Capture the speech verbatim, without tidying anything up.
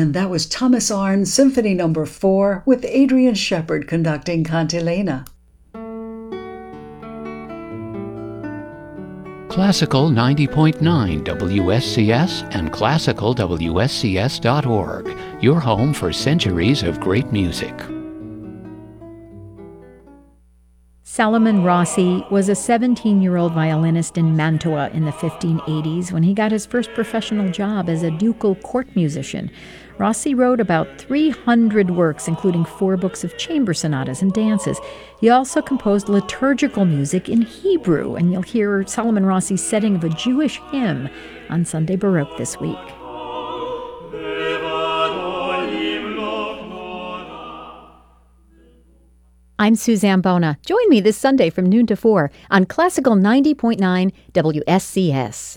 And that was Thomas Arne's Symphony Number four with Adrian Shepard conducting Cantilena. Classical ninety point nine W S C S and classical W S C S dot org, your home for centuries of great music. Salomon Rossi was a seventeen-year-old violinist in Mantua in the fifteen eighties when he got his first professional job as a ducal court musician. Rossi wrote about three hundred works, including four books of chamber sonatas and dances. He also composed liturgical music in Hebrew, and you'll hear Salomon Rossi's setting of a Jewish hymn on Sunday Baroque this week. I'm Suzanne Bona. Join me this Sunday from noon to four on Classical ninety point nine W S C S.